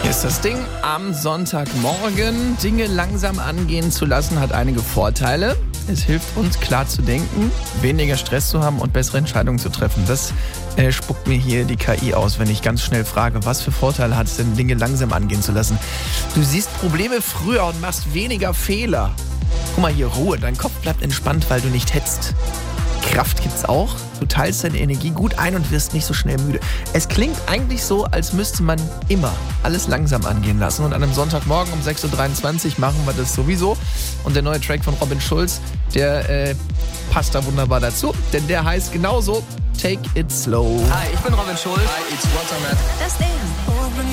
Hier ist das Ding am Sonntagmorgen. Dinge langsam angehen zu lassen hat einige Vorteile. Es hilft uns klar zu denken, weniger Stress zu haben und bessere Entscheidungen zu treffen. Das spuckt mir hier die KI aus, wenn ich ganz schnell frage, was für Vorteile hat es denn, Dinge langsam angehen zu lassen. Du siehst Probleme früher und machst weniger Fehler. Guck mal hier, Ruhe, dein Kopf bleibt entspannt, weil du nicht hetzt. Kraft gibt's auch. Du teilst deine Energie gut ein und wirst nicht so schnell müde. Es klingt eigentlich so, als müsste man immer alles langsam angehen lassen. Und an einem Sonntagmorgen um 6.23 Uhr machen wir das sowieso. Und der neue Track von Robin Schulz, der passt da wunderbar dazu. Denn der heißt genauso Take It Slow. Hi, ich bin Robin Schulz. Hi, it's Waterman. Das Ding.